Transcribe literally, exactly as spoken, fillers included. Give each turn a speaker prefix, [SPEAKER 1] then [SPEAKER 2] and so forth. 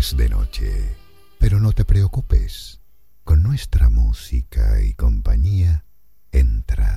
[SPEAKER 1] es de noche, pero no te preocupes. Con nuestra música y compañía, entra